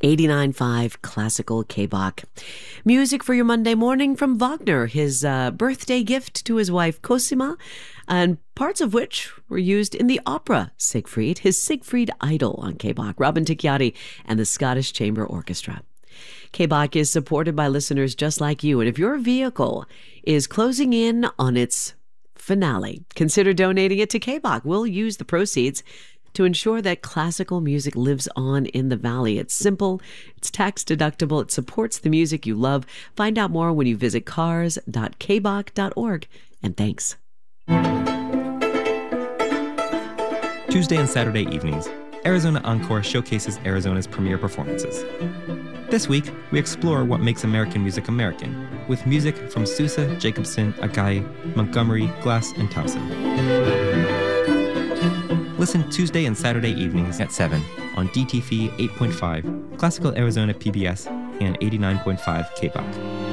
89.5 Classical K-Bach. Music for your Monday morning from Wagner, his birthday gift to his wife Cosima, and parts of which were used in the opera Siegfried, his Siegfried Idol on K-Bach, Robin Ticchiati and the Scottish Chamber Orchestra. K-Bach is supported by listeners just like you, and if your vehicle is closing in on its finale, consider donating it to K-Bach. We'll use the proceeds to ensure that classical music lives on in the valley. It's simple, it's tax deductible, it supports the music you love. Find out more when you visit cars.kbach.org. And thanks. Tuesday and Saturday evenings, Arizona Encore showcases Arizona's premier performances. This week, we explore what makes American music American, with music from Sousa, Jacobson, Agai, Montgomery, Glass, and Townsend. Listen Tuesday and Saturday evenings at 7 on DTV 8.5, Classical Arizona PBS, and 89.5 K-Bach.